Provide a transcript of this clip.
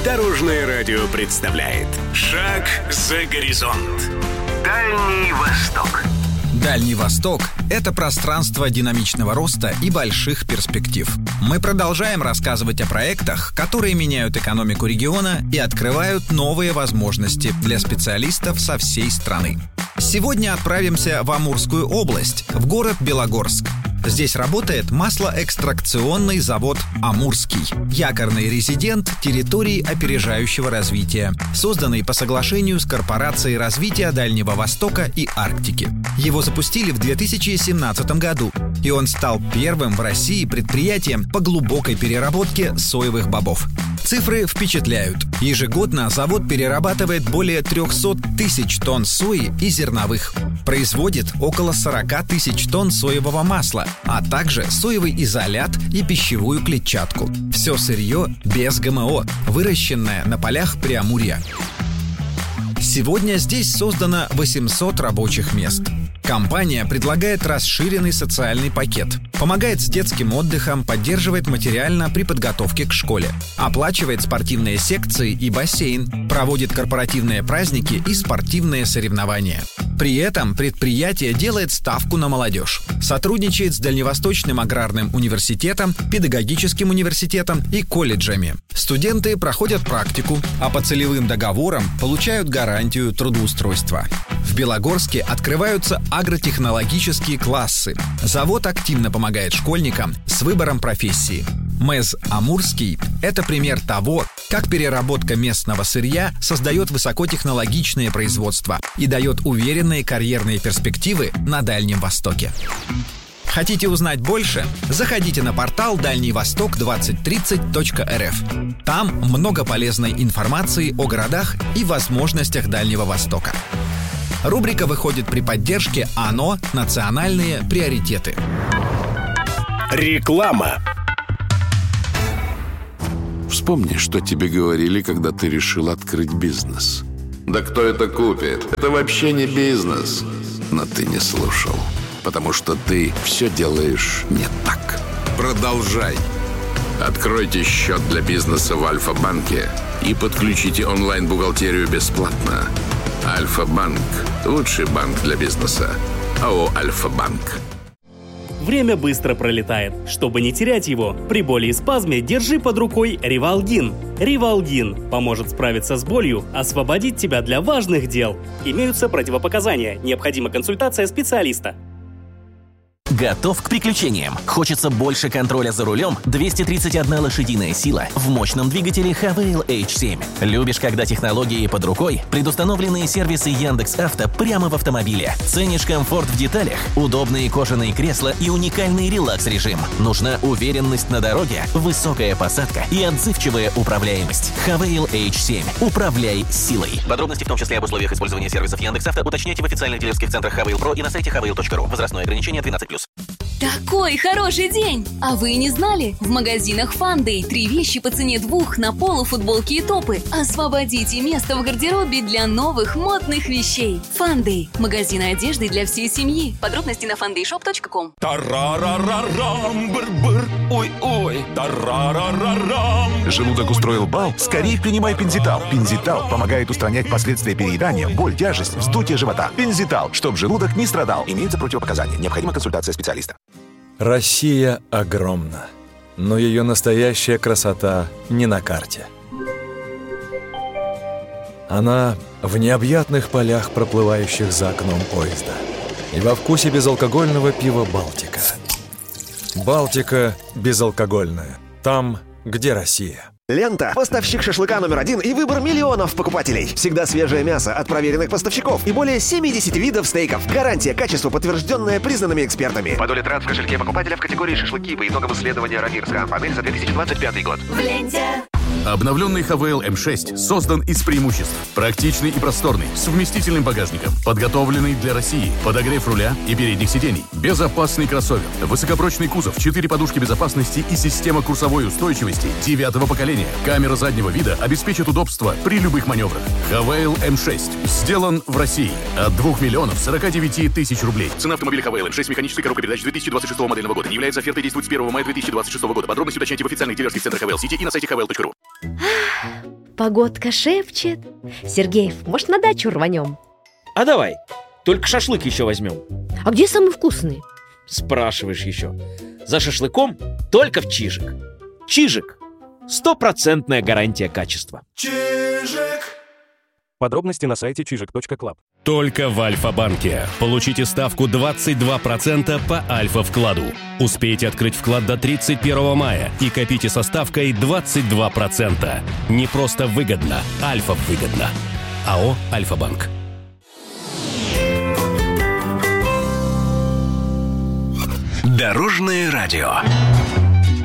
Дорожное радио представляет «Шаг за горизонт». Дальний Восток. Дальний Восток – это пространство динамичного роста и больших перспектив. Мы продолжаем рассказывать о проектах, которые меняют экономику региона и открывают новые возможности для специалистов со всей страны. Сегодня отправимся в Амурскую область, в город Белогорск. Здесь работает маслоэкстракционный завод «Амурский», якорный резидент территории опережающего развития, созданный по соглашению с Корпорацией развития Дальнего Востока и Арктики. Его запустили в 2017 году, и он стал первым в России предприятием по глубокой переработке соевых бобов. Цифры впечатляют. Ежегодно завод перерабатывает более 300 тысяч тонн сои и зерновых. Производит около 40 тысяч тонн соевого масла, а также соевый изолят и пищевую клетчатку. Все сырье без ГМО, выращенное на полях Преамурья. Сегодня здесь создано 800 рабочих мест. Компания предлагает расширенный социальный пакет, помогает с детским отдыхом, поддерживает материально при подготовке к школе, оплачивает спортивные секции и бассейн, проводит корпоративные праздники и спортивные соревнования. При этом предприятие делает ставку на молодежь, сотрудничает с Дальневосточным аграрным университетом, педагогическим университетом и колледжами. Студенты проходят практику, а по целевым договорам получают гарантию трудоустройства. В Белогорске открываются агротехнологические классы. Завод активно помогает школьникам с выбором профессии. МЭЗ «Амурский» — это пример того, как переработка местного сырья создает высокотехнологичное производство и дает уверенные карьерные перспективы на Дальнем Востоке. Хотите узнать больше? Заходите на портал дальнейвосток2030.рф. Там много полезной информации о городах и возможностях Дальнего Востока. Рубрика выходит при поддержке АНО «Национальные приоритеты». Реклама. Вспомни, что тебе говорили, когда ты решил открыть бизнес. Да кто это купит? Это вообще не бизнес. Но ты не слушал, потому что ты все делаешь не так. Продолжай. Откройте счет для бизнеса в Альфа-банке и подключите онлайн-бухгалтерию бесплатно. Альфа-банк – лучший банк для бизнеса. АО «Альфа-банк». Время быстро пролетает. Чтобы не терять его, при боли и спазме держи под рукой Ривалгин. Ривалгин поможет справиться с болью, освободить тебя для важных дел. Имеются противопоказания. Необходима консультация специалиста. Готов к приключениям? Хочется больше контроля за рулем? 231 лошадиная сила в мощном двигателе Havail H7. Любишь, когда технологии под рукой? Предустановленные сервисы Яндекс.Авто прямо в автомобиле. Ценишь комфорт в деталях? Удобные кожаные кресла и уникальный релакс-режим. Нужна уверенность на дороге, высокая посадка и отзывчивая управляемость. Havail H7. Управляй силой. Подробности, в том числе об условиях использования сервисов Яндекс.Авто, уточняйте в официальных дилерских центрах Havail Pro и на сайте havail.ru. Возрастное ограничение 12+. Такой хороший день! А вы не знали? В магазинах Фандэй 3 вещи по цене 2 на полу, футболки и топы. Освободите место в гардеробе для новых модных вещей. Фандэй – магазин одежды для всей семьи. Подробности на fandayshop.com. Тарарарарам, быр-быр, ой-ой, тарарарарам. Желудок устроил бал? Скорее принимай Пензитал. Пензитал помогает устранять последствия переедания, боль, тяжесть, вздутие живота. Пензитал, чтоб желудок не страдал. Имеются противопоказания. Необходима консультация специалиста. Россия огромна, но ее настоящая красота не на карте. Она в необъятных полях, проплывающих за окном поезда, и во вкусе безалкогольного пива «Балтика». «Балтика» безалкогольная. Там, где Россия. Лента – поставщик шашлыка номер 1 и выбор миллионов покупателей. Всегда свежее мясо от проверенных поставщиков и более 70 видов стейков. Гарантия качества, подтвержденная признанными экспертами. По доле трат в кошельке покупателя в категории шашлыки по итогам исследования Равирская панель за 2025 год. В ленте. Обновленный Havail M6 создан из преимуществ. Практичный и просторный, с вместительным багажником, подготовленный для России, подогрев руля и передних сидений, безопасный кроссовер, высокопрочный кузов, 4 подушки безопасности и система курсовой устойчивости 9-го поколения. Камера заднего вида обеспечит удобство при любых маневрах. Havail M6 сделан в России от 2 миллионов 49 тысяч рублей. Цена автомобиля Havail M6 механической коробкой передач 2026 модельного года не является офертой, действует с 1 мая 2026 года. Подробности уточняйте в официальных дилерских центрах Havail City и на сайте havail.ru. Погодка шепчет. Сергеев, может, на дачу рванем? А давай, только шашлык еще возьмем. А где самый вкусный? Спрашиваешь еще. За шашлыком только в Чижик. Чижик. 100% гарантия качества. Чижик. Подробности на сайте чижик.клаб. Только в Альфа-банке. Получите ставку 22% по Альфа-вкладу. Успейте открыть вклад до 31 мая и копите со ставкой 22%. Не просто выгодно, Альфа-выгодно. АО «Альфа-банк». Дорожное радио.